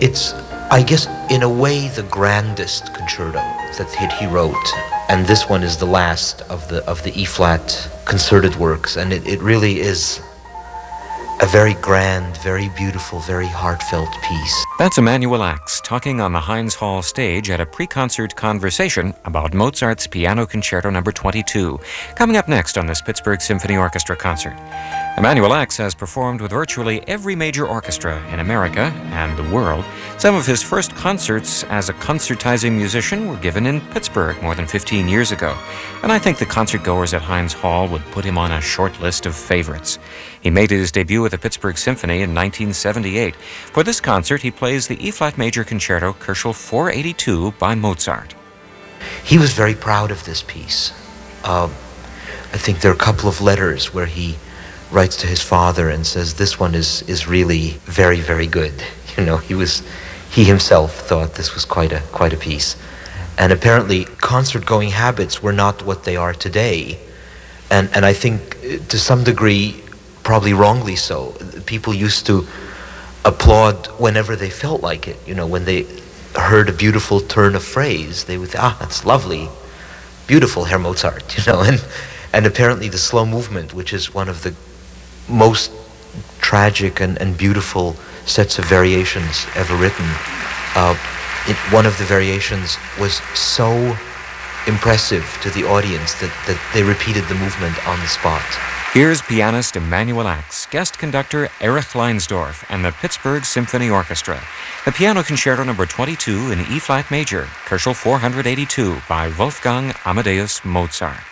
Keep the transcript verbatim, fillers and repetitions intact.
It's, I guess, in a way, the grandest concerto that he wrote, and this one is the last of the of the E-flat concerted works, and it, it really is a very grand, very beautiful, very heartfelt piece. That's Emanuel Ax talking on the Heinz Hall stage at a pre-concert conversation about Mozart's Piano Concerto number twenty-two. Coming up next on this Pittsburgh Symphony Orchestra concert. Emanuel Ax has performed with virtually every major orchestra in America and the world. Some of his first concerts as a concertizing musician were given in Pittsburgh more than fifteen years ago, and I think the concertgoers at Heinz Hall would put him on a short list of favorites. He made his debut with the Pittsburgh Symphony in nineteen seventy-eight. For this concert, he plays the E-flat Major Concerto, Koelschel four eighty-two by Mozart. He was very proud of this piece. Uh, I think there are a couple of letters where he writes to his father and says, this one is, is really very, very good. You know, he was, he himself thought this was quite a, quite a piece. And apparently, concert-going habits were not what they are today. And, and I think, to some degree, probably wrongly so. People used to applaud whenever they felt like it. You know, when they heard a beautiful turn of phrase, they would say, ah, that's lovely, beautiful, Herr Mozart, you know. And, and apparently the slow movement, which is one of the most tragic and, and beautiful sets of variations ever written, uh, it, one of the variations was so impressive to the audience that, that they repeated the movement on the spot. Here's pianist Emanuel Ax, guest conductor Erich Leinsdorf, and the Pittsburgh Symphony Orchestra. The Piano Concerto number twenty-two in E-flat Major, Koelschel four eighty-two by Wolfgang Amadeus Mozart.